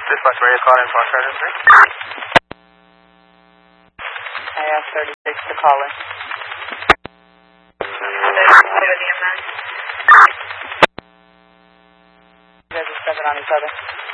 Dispatch, where are you calling for, Sergeant 3? I asked 36 to call in. 7 on each other.